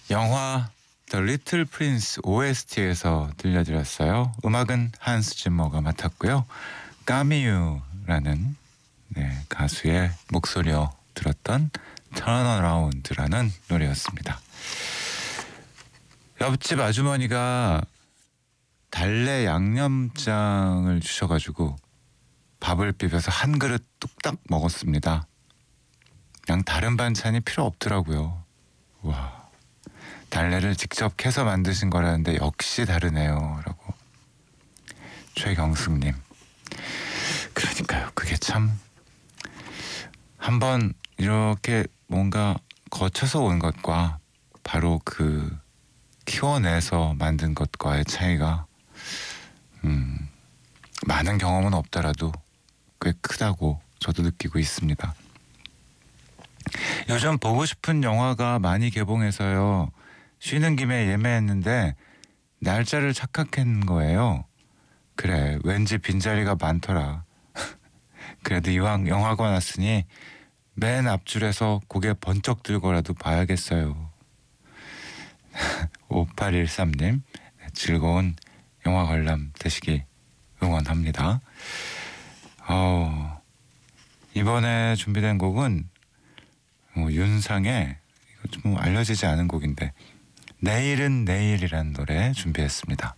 영화 The Little Prince OST에서 들려드렸어요. 음악은 한스 짐머가 맡았고요. 까미유라는 가수의 목소리로 들었던 Turn Around라는 노래였습니다. 옆집 아주머니가 달래 양념장을 주셔가지고 밥을 비벼서 한 그릇 뚝딱 먹었습니다. 그냥 다른 반찬이 필요 없더라고요. 와, 달래를 직접 캐서 만드신 거라는데 역시 다르네요 라고. 최경숙님. 그러니까요. 그게 참 한번 이렇게 뭔가 거쳐서 온 것과 바로 그 키워내서 만든 것과의 차이가 많은 경험은 없더라도 꽤 크다고 저도 느끼고 있습니다. 요즘 보고 싶은 영화가 많이 개봉해서요. 쉬는 김에 예매했는데 날짜를 착각한 거예요. 그래, 왠지 빈자리가 많더라. 그래도 이왕 영화관 왔으니 맨 앞줄에서 고개 번쩍 들고라도 봐야겠어요. 5813님, 즐거운 영화 관람 되시기 응원합니다. 이번에 준비된 곡은 윤상의, 이거 좀 알려지지 않은 곡인데 내일은 내일이라는 노래 준비했습니다.